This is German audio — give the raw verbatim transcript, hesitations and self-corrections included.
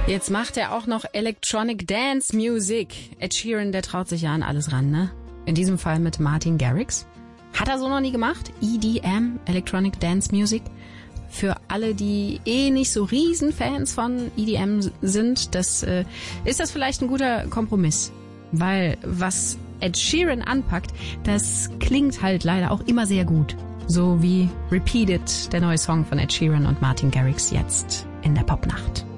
Jetzt macht er auch noch Electronic Dance Music. Ed Sheeran, der traut sich ja an alles ran, ne? In diesem Fall mit Martin Garrix. Hat er so noch nie gemacht? E D M, Electronic Dance Music. Für alle, die eh nicht so Riesenfans von E D M sind, das äh, ist das vielleicht ein guter Kompromiss. Weil was Ed Sheeran anpackt, das klingt halt leider auch immer sehr gut. So wie Repeated, der neue Song von Ed Sheeran und Martin Garrix jetzt in der Popnacht.